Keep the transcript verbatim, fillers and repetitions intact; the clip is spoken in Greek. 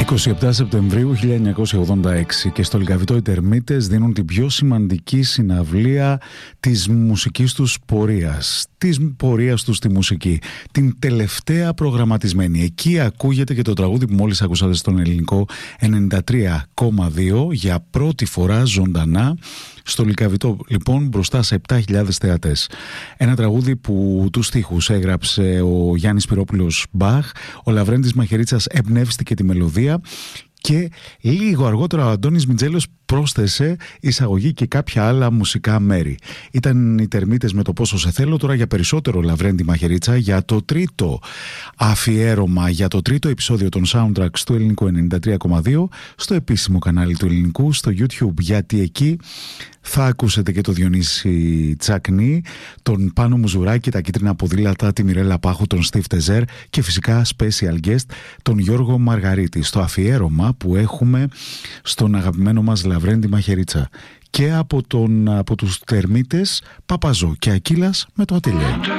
είκοσι επτά Σεπτεμβρίου χίλια εννιακόσια ογδόντα έξι και στο Λυκαβητό οι Τερμίτες δίνουν την πιο σημαντική συναυλία της μουσικής τους πορείας, της πορείας τους στη μουσική, την τελευταία προγραμματισμένη. Εκεί ακούγεται και το τραγούδι που μόλις ακούσατε στον ελληνικό ενενήντα τρία κόμμα δύο για πρώτη φορά ζωντανά στο Λυκαβητό, λοιπόν, μπροστά σε επτά χιλιάδες θεατές. Ένα τραγούδι που τους στίχους έγραψε ο Γιάννης Πυρόπουλος Μπαχ, ο Λαβρέντης Μαχαιρίτσας εμπνεύστηκε τη μελωδία και λίγο αργότερα ο Αντώνης Μιτζέλος πρόσθεσε εισαγωγή και κάποια άλλα μουσικά μέρη. Ήταν οι Τερμίτες με το Πόσο σε θέλω. Τώρα για περισσότερο Λαβρέντη Μαχαιρίτσα, για το τρίτο αφιέρωμα, για το τρίτο επεισόδιο των soundtracks του ελληνικού ενενήντα τρία κόμμα δύο στο επίσημο κανάλι του ελληνικού στο YouTube, γιατί εκεί θα ακούσετε και το Διονύση Τσακνή, τον Πάνο Μουζουράκη, τα κίτρινα ποδήλατα, τη Μιρέλα Πάχου, τον Στίβ Τεζέρ και φυσικά special guest τον Γιώργο Μαργαρίτη στο αφιέρωμα που έχουμε στον αγαπημένο μας Λαβρέντη Μαχαιρίτσα και από, τον, από τους Τερμίτες Παπαζό και Ακύλας με το Ατελείο.